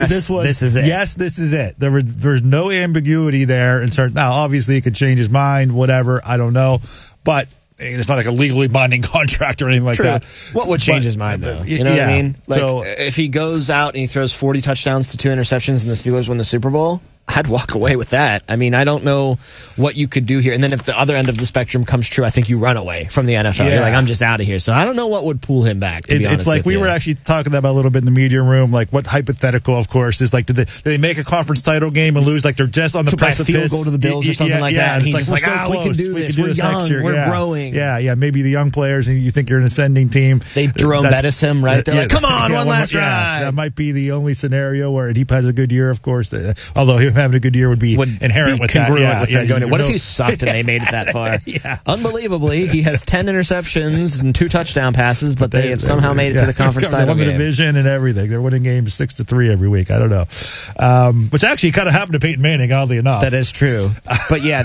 This is it. Yes, this is it. There's no ambiguity there. Now, obviously, he could change his mind, whatever. I don't know. But it's not like a legally binding contract or anything like that. What would change his mind, though? You know what I mean? Like, so, if he goes out and he throws 40 touchdowns to 2 interceptions and the Steelers win the Super Bowl, I'd walk away with that. I mean, I don't know what you could do here. And then if the other end of the spectrum comes true, I think you run away from the NFL. Yeah. You're like, I'm just out of here. So I don't know what would pull him back, to be honest. It's like we were actually talking about a little bit in the media room, like what hypothetical, of course, is like, did they make a conference title game and lose? Like they're just on the precipice. Field goal to the Bills or something like that. And he's just like, we can do this. We're young. We're growing. Yeah. Maybe the young players, and you think you're an ascending team. They Jerome Bettis him, right? They're like, come on, one last ride. That might be the only scenario where he has a good year, of course. Although him having a good year would be inherent with that. What if he sucked and they made it that far? Unbelievably, he has 10 interceptions and 2 touchdown passes, but they have somehow made it to the conference title game. The division and everything. They're winning games 6-3 every week. I don't know. Which actually kind of happened to Peyton Manning, oddly enough. That is true. But yeah,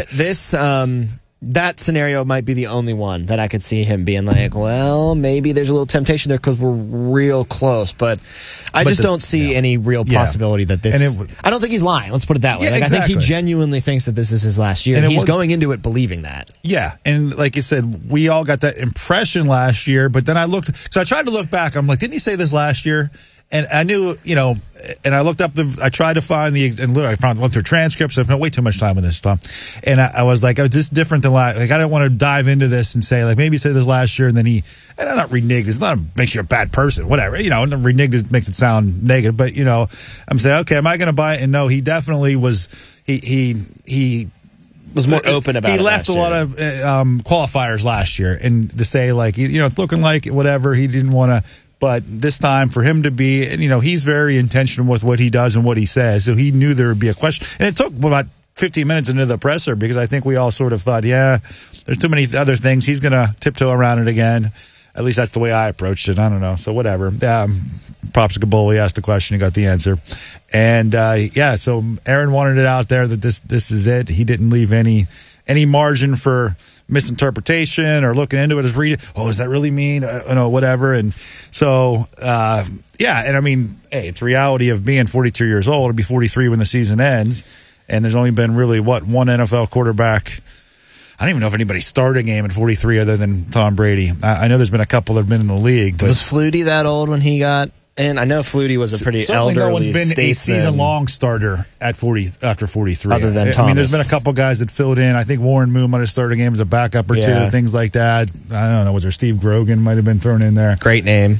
that scenario might be the only one that I could see him being like, well, maybe there's a little temptation there because we're real close. But I just don't see any real possibility that this... I don't think he's lying. Let's put it that way. I think he genuinely thinks that this is his last year. And he's going into it believing that. Yeah. And like you said, we all got that impression last year. But then I tried to look back. I'm like, didn't he say this last year? And I knew, and I looked up I tried to find went through transcripts. I spent way too much time on this stuff. And I was like, oh, this is different than last. Like, I didn't want to dive into this and say, like, maybe he said this last year and then and I'm not reneged. It's not makes you a bad person, whatever. Reneged makes it sound negative. But, I'm saying, okay, am I going to buy it? And no, he definitely was, he was more open about it. He left a lot of qualifiers last year. And to say, like, it's looking like whatever, he didn't want to. But this time, for him to be, he's very intentional with what he does and what he says. So he knew there would be a question. And it took about 15 minutes into the presser because I think we all sort of thought, there's too many other things. He's going to tiptoe around it again. At least that's the way I approached it. I don't know. So whatever. Popsicle Bowl, he asked the question, he got the answer. And, so Aaron wanted it out there that this is it. He didn't leave any margin for misinterpretation or looking into it as reading, does that really mean, whatever. And so, and I mean, hey, it's reality of being 42 years old. It'll be 43 when the season ends. And there's only been really, one NFL quarterback. I don't even know if anybody started a game at 43 other than Tom Brady. I know there's been a couple that have been in the league. But was Flutie that old when he got... And I know Flutie was a pretty elderly no one's been a season-long starter at 40 after 43. Other than Thomas. I mean, there's been a couple guys that filled in. I think Warren Moon might have started a game as a backup or two, things like that. I don't know. Was there Steve Grogan might have been thrown in there? Great name.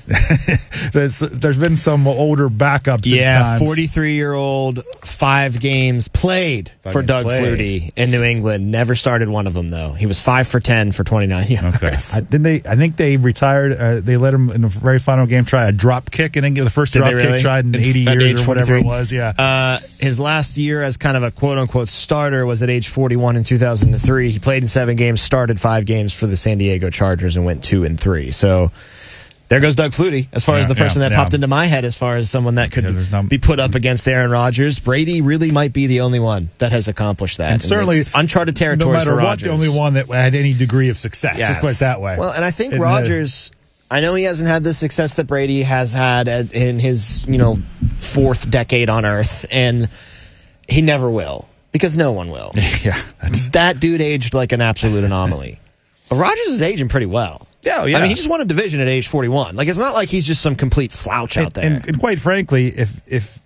There's been some older backups at times. 43-year-old, 5 games played for Doug Flutie in New England. Never started one of them, though. He was 5 for 10 for 29 yards. Okay. I think they retired. They let him, in the very final game, try a drop kick and the first drop kick tried in 80 years or whatever it was, his last year as kind of a quote-unquote starter was at age 41 in 2003. He played in 7 games, started 5 games for the San Diego Chargers, and went 2-3. So there goes Doug Flutie, as far as the person that popped into my head as far as someone that could be put up against Aaron Rodgers. Brady really might be the only one that has accomplished that. And certainly uncharted territory for Rodgers. No matter what, the only one that had any degree of success. Let's put it that way. Well, and I think Rodgers... I know he hasn't had the success that Brady has had in his, 4th decade on Earth, and he never will, because no one will. That dude aged like an absolute anomaly. But Rodgers is aging pretty well. Yeah. I mean, he just won a division at age 41. Like, it's not like he's just some complete slouch out there. And quite frankly, if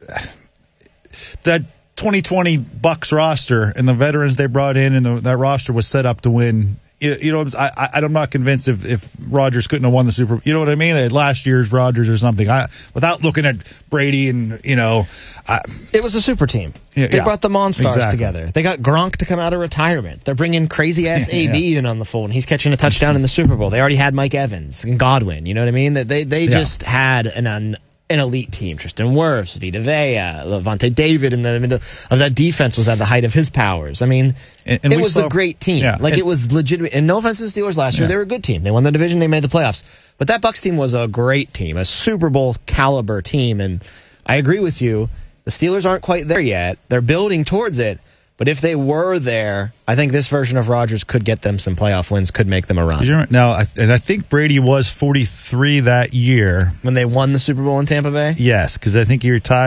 that 2020 Bucs roster and the veterans they brought in and that roster was set up to win. I'm not convinced if Rodgers couldn't have won the Super Bowl. You know what I mean? Last year's Rodgers or something. Without looking at Brady and, it was a super team. They brought the Monstars together. They got Gronk to come out of retirement. They're bringing crazy-ass AB in on the fold, and he's catching a touchdown in the Super Bowl. They already had Mike Evans and Godwin. You know what I mean? They just had an elite team. Tristan Wirfs, Vita Vea, Levante David in the middle of that defense was at the height of his powers. I mean, it was a great team. It was legitimate. And no offense to the Steelers last year, they were a good team. They won the division, they made the playoffs. But that Bucs team was a great team, a Super Bowl caliber team. And I agree with you. The Steelers aren't quite there yet. They're building towards it. But if they were there, I think this version of Rodgers could get them some playoff wins, could make them a run. Now, I think Brady was 43 that year. When they won the Super Bowl in Tampa Bay? Yes, because I think he retired.